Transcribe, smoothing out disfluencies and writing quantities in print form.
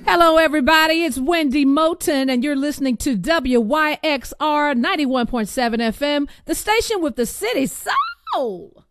Hello, everybody. It's Wendy Moten, and you're listening to WYXR 91.7 FM, the station with the city soul.